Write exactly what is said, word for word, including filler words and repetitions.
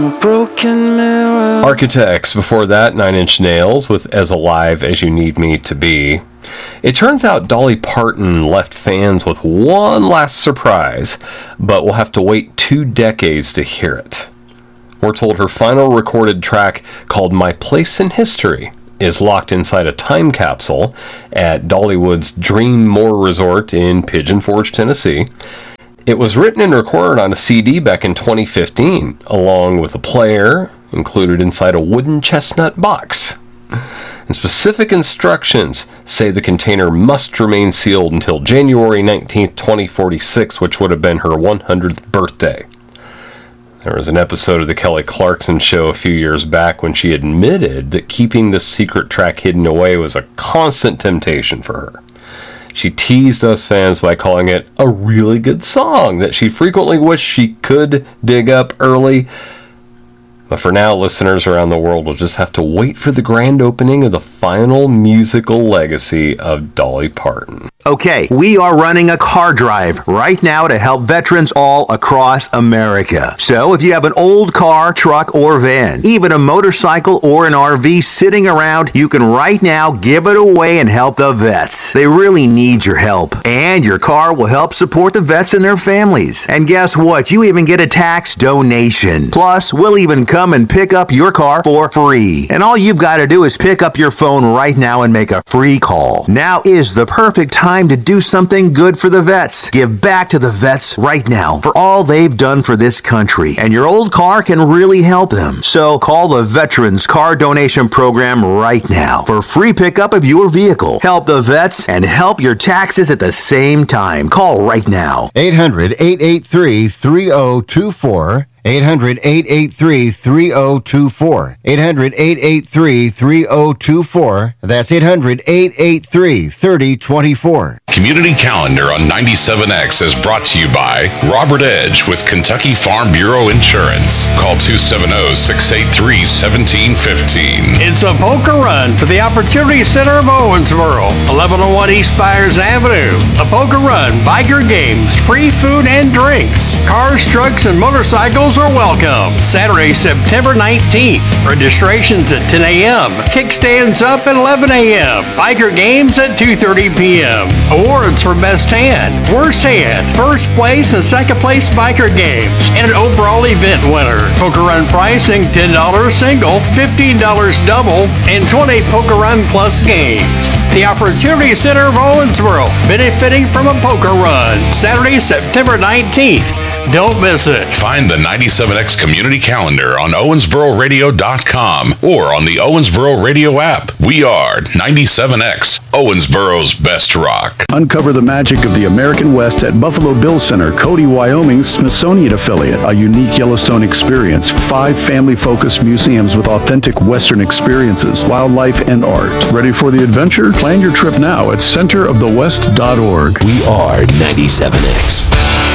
Broken mirror. Architects, before that, Nine Inch Nails with As Alive As You Need Me to Be. It turns out Dolly Parton left fans with one last surprise, but we'll have to wait two decades to hear it. We're told her final recorded track, called My Place in History, is locked inside a time capsule at Dollywood's Dream More Resort in Pigeon Forge, Tennessee. It was written and recorded on a C D back in twenty fifteen, along with a player included inside a wooden chestnut box. And specific instructions say the container must remain sealed until January nineteenth, twenty forty-six, which would have been her one hundredth birthday. There was an episode of the Kelly Clarkson Show a few years back when she admitted that keeping this secret track hidden away was a constant temptation for her. She teased us fans by calling it a really good song that she frequently wished she could dig up early. But for now, listeners around the world will just have to wait for the grand opening of the final musical legacy of Dolly Parton. Okay, we are running a car drive right now to help veterans all across America. So if you have an old car, truck, or van, even a motorcycle or an R V sitting around, you can right now give it away and help the vets. They really need your help. And your car will help support the vets and their families. And guess what? You even get a tax donation. Plus, we'll even come and pick up your car for free. And all you've got to do is pick up your phone right now and make a free call. Now is the perfect time to do something good for the vets. Give back to the vets right now for all they've done for this country. And your old car can really help them. So call the Veterans Car Donation Program right now for free pickup of your vehicle. Help the vets and help your taxes at the same time. Call right now. eight hundred, eight eight three, three oh two four. eight hundred, eight eight three, three oh two four. eight hundred, eight eight three, three oh two four. That's eight hundred, eight eight three, three oh two four. Community Calendar on ninety-seven X is brought to you by Robert Edge with Kentucky Farm Bureau Insurance. Call two seven zero, six eight three, one seven one five. It's a poker run for the Opportunity Center of Owensboro, eleven oh one East Byers Avenue. A poker run, biker games, free food and drinks. Cars, trucks, and motorcycles are welcome. Saturday, September nineteenth. Registrations at ten a.m. Kickstands up at eleven a.m. Biker games at two thirty p.m. Awards for Best Hand, Worst Hand, First Place and Second Place Biker Games, and an overall event winner. Poker Run pricing ten dollars single, fifteen dollars double, and twenty dollars Poker Run Plus games. The Opportunity Center of Owensboro, benefiting from a poker run. Saturday, September nineteenth. Don't miss it. Find the ninety-seven X Community Calendar on Owensboro Radio dot com or on the Owensboro Radio app. We are ninety-seven X, Owensboro's best rock. Uncover the magic of the American West at Buffalo Bill Center, Cody, Wyoming's Smithsonian affiliate. A unique Yellowstone experience. Five family-focused museums with authentic Western experiences, wildlife, and art. Ready for the adventure? Plan your trip now at center of the west dot org. We are ninety-seven X.